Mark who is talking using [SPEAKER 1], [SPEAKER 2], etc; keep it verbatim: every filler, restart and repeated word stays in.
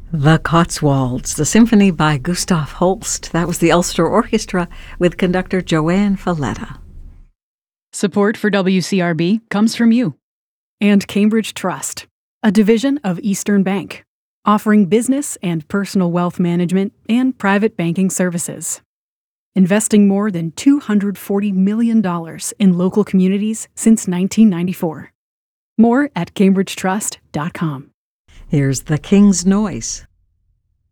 [SPEAKER 1] The Cotswolds, the symphony by Gustav Holst. That was the Ulster Orchestra with conductor Joanne Falletta.
[SPEAKER 2] Support for W C R B comes from you.
[SPEAKER 3] And Cambridge Trust, a division of Eastern Bank, offering business and personal wealth management and private banking services. Investing more than two hundred forty million dollars in local communities since nineteen ninety-four. More at cambridge trust dot com.
[SPEAKER 1] Here's The King's Noise.